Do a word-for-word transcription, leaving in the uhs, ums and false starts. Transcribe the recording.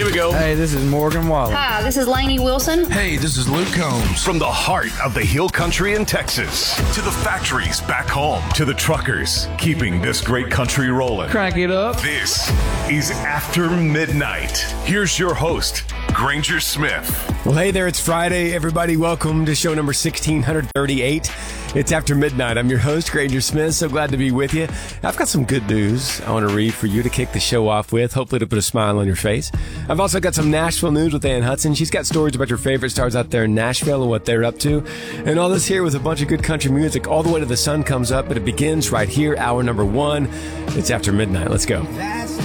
we go. Hey, this is Morgan Wallen. Hi, this is Lainey Wilson. Hey, this is Luke Combs. From the heart of the Hill Country in Texas to the factories back home to the truckers keeping this great country rolling. Crank it up. This is After Midnight. Here's your host, Granger Smith. Well, hey there, it's Friday, everybody. Welcome to show number sixteen thirty-eight. It's After Midnight. I'm your host, Granger Smith. So glad to be with you. I've got some good news I want to read for you to kick the show off with. Hopefully to put a smile on your face. I've also got some Nashville news with Ann Hudson. She's got stories about your favorite stars out there in Nashville and what they're up to. And all this here with a bunch of good country music all the way to the sun comes up. But it begins right here, hour number one. It's After Midnight. Let's go.